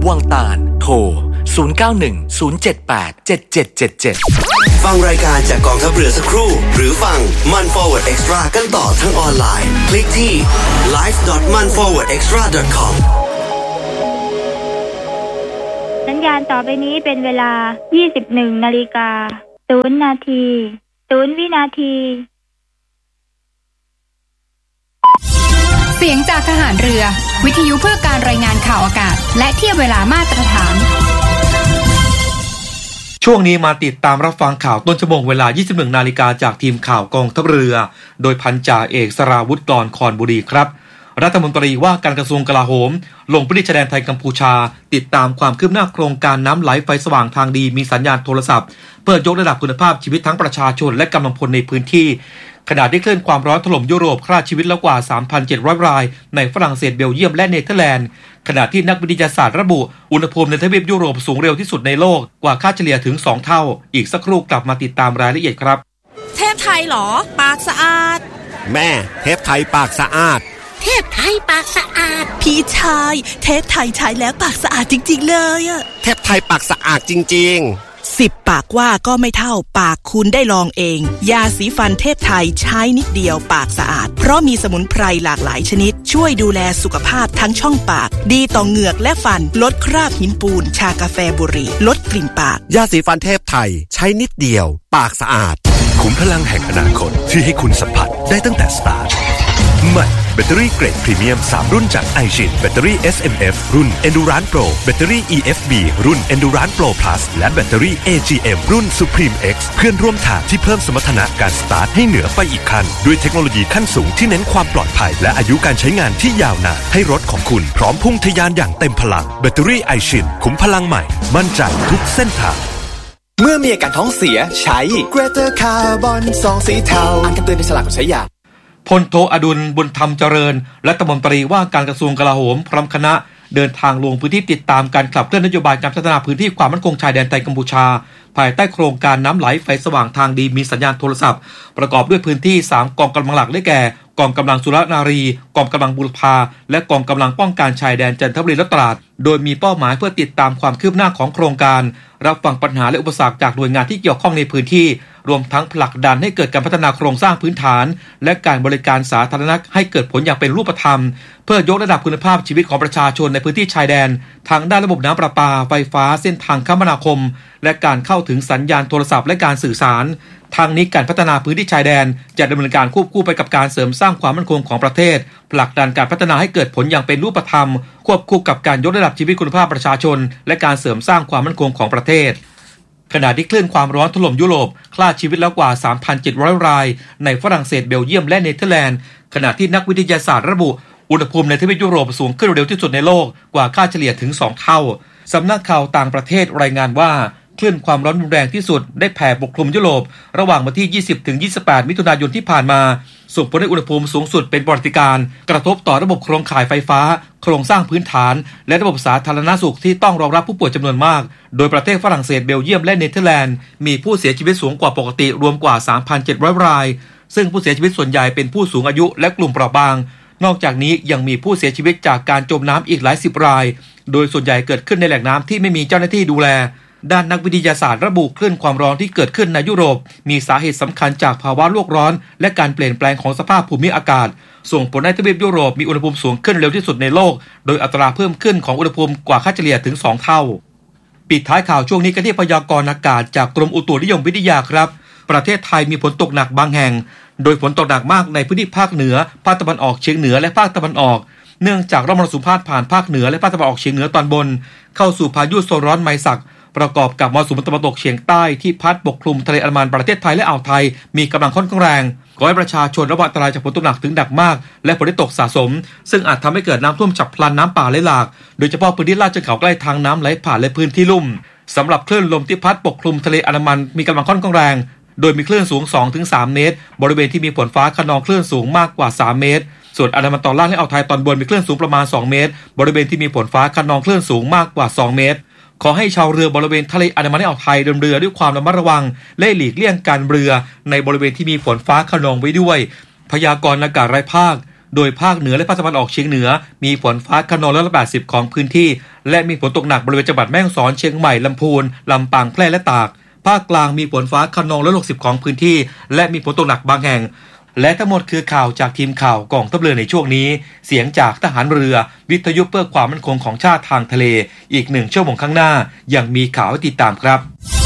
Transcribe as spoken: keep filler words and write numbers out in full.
วังตาลโทรศูนย์ เก้า หนึ่ง ศูนย์ เจ็ด แปด เจ็ด เจ็ด เจ็ด เจ็ดฟังรายการจากกองทัพเรือสักครู่หรือฟังมัน Forward Extra กันต่อทั้งออนไลน์คลิกที่ ไลฟ์ ดอท มัน ฟอร์เวิร์ด เอ็กซ์ตร้า ดอท คอมสัญญาณต่อไปนี้เป็นเวลา ยี่สิบเอ็ดนาฬิกาศูนย์ นาทีศูนย์ วินาทีเสียงจากทหารเรือวิทยุเพื่อการรายงานข่าวอากาศและเทียบเวลามาตรฐานช่วงนี้มาติดตามรับฟังข่าวต้นชั่วโมงเวลา ยี่สิบเอ็ดนาฬิกาจากทีมข่าวกองทัพเรือโดยพันจ่าเอกสราวุธกรคอนบุรีครับรัฐมนตรีว่าการกระทรวงกลาโหมลงพื้นที่ชายแดนไทยกัมพูชาติดตามความคืบหน้าโครงการน้ำไหลไฟสว่างทางดีมีสัญญาณโทรศัพท์เพื่อยกระดับคุณภาพชีวิตทั้งประชาชนและกำลังพลในพื้นที่ขณะที่คลื่นความร้อนถล่มยุโรปฆ่าชีวิตแล้วกว่า สามพันเจ็ดร้อย รายในฝรั่งเศสเบลเยียมและเนเธอร์แลนด์ขณะที่นักวิทยาศาสตร์ระบุอุณหภูมิในทวีปยุโรปสูงเร็วที่สุดในโลกกว่าค่าเฉลี่ยถึงสองเท่าอีกสักครู่กลับมาติดตามรายละเอียดครับเทพไทยหรอปากสะอาดแม่เทพไทยปากสะอาดเทพไทยปากสะอาดพี่ชายเทพไทยใช้แล้วปากสะอาดจริงๆเลยอะเทพไทยปากสะอาดจริงๆสิบปากว่าก็ไม่เท่าปากคุณได้ลองเองยาสีฟันเทพไทยใช้นิดเดียวปากสะอาดเพราะมีสมุนไพรหลากหลายชนิดช่วยดูแลสุขภาพทั้งช่องปากดีต่อเหงือกและฟันลดคราบหินปูนชากาแฟบุหรี่ลดกลิ่นปากยาสีฟันเทพไทยใช้นิดเดียวปากสะอาดขุมพลังแห่งอนาคตที่ให้คุณสัมผัสได้ตั้งแต่สตาร์ทใหม่แบตเตอรี่เกรดพรีเมียมสามรุ่นจากไอชินแบตเตอรี่ เอส เอ็ม เอฟ รุ่น Endurance Pro แบตเตอรี่ อี เอฟ บี รุ่น Endurance Pro Plus และแบตเตอรี่ เอ จี เอ็ม รุ่น Supreme X เพื่อนร่วมทางที่เพิ่มสมรรถนะการสตาร์ทให้เหนือไปอีกขั้นด้วยเทคโนโลยีขั้นสูงที่เน้นความปลอดภัยและอายุการใช้งานที่ยาวนานให้รถของคุณพร้อมพุ่งทะยานอย่างเต็มพลังแบตเตอรี่ไอชินขุมพลังใหม่มั่นใจทุกเส้นทางเมื่อมีอาการท้องเสียใช้ Greater Carbon ซองสีเทาอ่านคำเตือนในฉลากก่อนใช้ยาพลโทอดุลบุญธรรมเจริญรัฐมนตรีว่าการกระทรวงกลาโหมพร้อมคณะเดินทางลงพื้นที่ติดตามการขับเคลื่อนนโยบายการพัฒนาพื้นที่ความมั่นคงชายแดนไทยกัมพูชาภายใต้โครงการน้ำไหลไฟสว่างทางดีมีสัญญาณโทรศัพท์ประกอบด้วยพื้นที่สามกองกำลังหลักได้แก่กองกำลังสุรนารีกองกำลังบุรพาและกองกำลังป้องกันชายแดนจันทบุรีและตราดโดยมีเป้าหมายเพื่อติดตามความคืบหน้าของโครงการรับฟังปัญหาและอุปสรรคจากหน่วยงานที่เกี่ยวข้องในพื้นที่รวมทั้งผลักดันให้เกิดการพัฒนาโครงสร้างพื้นฐานและการบริการสาธารณะให้เกิดผลอย่างเป็นรูปธรรมเพื่อยกระดับคุณภาพชีวิตของประชาชนในพื้นที่ชายแดนทางด้านระบบน้ำประปาไฟฟ้าเส้นทางคมนาคมและการเข้าถึงสัญญาณโทรศัพท์และการสื่อสารทางนี้การพัฒนาพื้นที่ชายแดนจะดำเนินการควบคู่ไปกับการเสริมสร้างความมั่นคงของประเทศผลักดันการพัฒนาให้เกิดผลอย่างเป็นรูปธรรมควบคู่กับการยกระดับชีวิตคุณภาพประชาชนและการเสริมสร้างความมั่นคงของประเทศขณะที่คลื่นความร้อนถล่มยุโรปฆ่าชีวิตแล้วกว่า สามพันเจ็ดร้อย รายในฝรั่งเศสเบลเยียมและเนเธอร์แลนด์ขณะที่นักวิทยาศาสตร์ระบุอุณหภูมิในทวีปยุโรปสูงขึ้นเร็วที่สุดในโลกกว่าค่าเฉลี่ยถึงสองเท่าสำนักข่าวต่างประเทศรายงานว่าคลื่นความร้อนรุนแรงที่สุดได้แผ่ปกคลุมยุโรประหว่างวันที่ ยี่สิบถึงยี่สิบแปด มิถุนายนที่ผ่านมาส่งผลให้อุณหภูมิสูงสุดเป็นประวัติการณ์กระทบต่อระบบโครงข่ายไฟฟ้าโครงสร้างพื้นฐานและระบบสาธารณสุขที่ต้องรองรับผู้ป่วยจำนวนมากโดยประเทศฝรั่งเศสเบลเยียมและเนเธอร์แลนด์มีผู้เสียชีวิตสูงกว่าปกติรวมกว่า สามพันเจ็ดร้อย รายซึ่งผู้เสียชีวิตส่วนใหญ่เป็นผู้สูงอายุและกลุ่มเปราะบางนอกจากนี้ยังมีผู้เสียชีวิตจากการจมน้ำอีกหลายสิบรายโดยส่วนใหญ่เกิดขึ้นในแหล่งน้ำที่ไม่มีเจ้าหน้าที่ดูแลด้านนักวิทยาศาสตร์ระบุคลื่นความร้อนที่เกิดขึ้นในยุโรปมีสาเหตุสำคัญจากภาวะโลกร้อนและการเปลี่ยนแปลงของสภาพภูมิอากาศส่งผลให้ทวีปยุโรปมีอุณหภูมิสูงขึ้นเร็วที่สุดในโลกโดยอัตราเพิ่มขึ้นของอุณหภูมิกว่าค่าเฉลี่ยถึงสองเท่าปิดท้ายข่าวช่วงนี้กันที่พยากรณ์อากาศจากกรมอุตุนิยมวิทยาครับประเทศไทยมีฝนตกหนักบางแห่งโดยฝนตกหนักมากในพื้นที่ภาคเหนือภาคตะวันออกเฉียงเหนือและภาคตะวันออกเนื่องจากร่องมรสุมพาดผ่านภาคเหนือและภาคตะวันออกเฉียงเหนือตอนบนเข้าสู่พายุโซนร้อนไมศักประกอบกับมรสุมตะวันตกเฉียงใต้ที่พัดปกคลุมทะเลอันดามันประเทศไทยและอ่าวไทยมีกำลังค่อนข้างแรงขอให้ประชาชนระวังอันตรายจากฝนตกหนักถึงหนักมากและฝนที่ตกสะสมซึ่งอาจทำให้เกิดน้ำท่วมฉับพลันน้ำป่าไหลหลากโดยเฉพาะพื้นที่ลาดเชิงเขาใกล้ทางน้ำไหลผ่านและพื้นที่ลุ่มสำหรับคลื่นลมที่พัดปกคลุมทะเลอันดามันมีกำลังค่อนข้างแรงโดยมีคลื่นสูง สองถึงสาม เมตรบริเวณที่มีฝนฟ้าคะนองคลื่นสูงมากกว่าสามเมตรส่วนอันดามันตอนล่างและอ่าวไทยตอนบนมีคลื่นสูงประมาณสองเมตรบริเวณที่มีฝนฟ้าคะนองคลื่นสูงมากกว่าสองเมตรขอให้ชาวเรือบริเวณทะเลอันดามันและอ่าวไทยเดินเรือด้วยความระมัดระวังและหลีกเลี่ยงการเรือในบริเวณที่มีฝนฟ้าคะนองไว้ด้วยพยากรณ์อากาศรายภาคโดยภาคเหนือและภาคตะวันออกเฉียงเหนือมีฝนฟ้าคะนองร้อยละแปดสิบของพื้นที่และมีฝนตกหนักบริเวณจังหวัดแม่ฮ่องสอนเชียงใหม่ลำพูนลำปางแพร่และตากภาคกลางมีฝนฟ้าคะนองร้อยละหกสิบของพื้นที่และมีฝนตกหนักบางแห่งและทั้งหมดคือข่าวจากทีมข่าวกองทัพเรือในช่วงนี้เสียงจากทหารเรือวิทยุเพื่อความมั่นคงของชาติทางทะเลอีกหนึ่งชั่วโมงข้างหน้ายังมีข่าวให้ติดตามครับ